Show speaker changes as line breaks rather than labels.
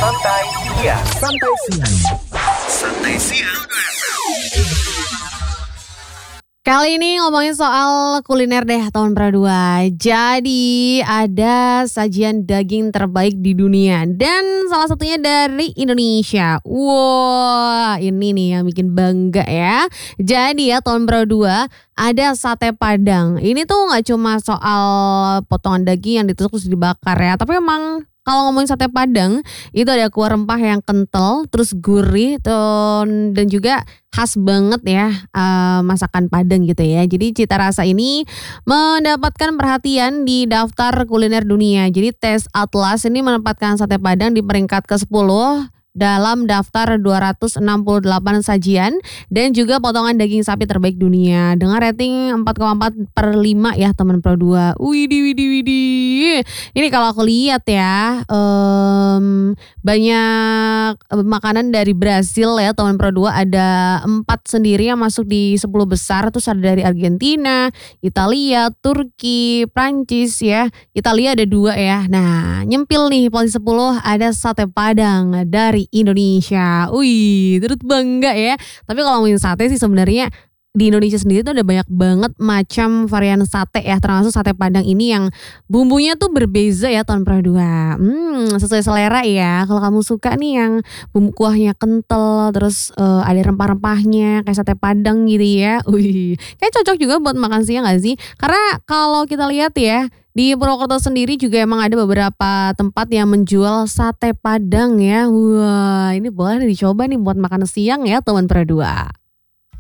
Santai siang.
Santai siang.
Santai siang.
Kali ini ngomongin soal kuliner deh tahun Pra2. Jadi ada sajian daging terbaik di dunia dan salah satunya dari Indonesia. Wah, ini nih yang bikin bangga ya. Jadi ya tahun Pra2 ada sate Padang. Ini tuh nggak cuma soal potongan daging yang ditusuk terus dibakar ya, tapi emang kalau ngomongin sate Padang itu ada kuah rempah yang kental, terus gurih dan juga khas banget ya masakan Padang gitu ya. Jadi cita rasa ini mendapatkan perhatian di daftar kuliner dunia. Jadi Taste Atlas ini menempatkan sate Padang di peringkat ke-10 dalam daftar 268 sajian dan juga potongan daging sapi terbaik dunia dengan rating 4,4/5 ya teman Pro2. Widih. Ini kalau aku lihat ya banyak makanan dari Brasil ya teman Pro2, ada 4 sendiri yang masuk di 10 besar, terus ada dari Argentina, Italia, Turki, Prancis ya. Italia ada 2 ya. Nah, nyempil nih posisi 10 ada sate Padang dari Indonesia. Wih, turut bangga ya. Tapi kalau ngomongin sate sih sebenarnya di Indonesia sendiri tuh ada banyak banget macam varian sate ya, termasuk sate Padang ini yang bumbunya tuh berbeza ya tahun Pro2. Sesuai selera ya. Kalau kamu suka nih yang bumbu kuahnya kental, terus ada rempah-rempahnya kayak sate Padang gitu ya. Wih, kayak cocok juga buat makan siang gak sih? Karena kalau kita lihat ya, di Purwokerto sendiri juga emang ada beberapa tempat yang menjual sate Padang ya. Wah, ini boleh dicoba nih buat makan siang ya teman Pro2.